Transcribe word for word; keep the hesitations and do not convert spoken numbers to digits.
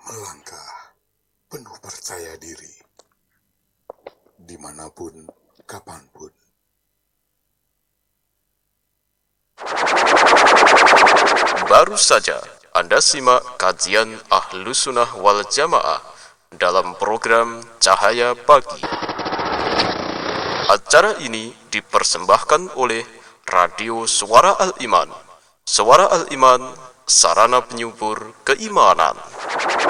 melangkah penuh percaya diri, dimanapun, kapanpun. Baru saja Anda simak kajian Ahlus Sunnah wal Jamaah dalam program Cahaya Pagi. Acara ini dipersembahkan oleh Radio Suara Al-Iman. Suara Al-Iman, sarana penyubur keimanan.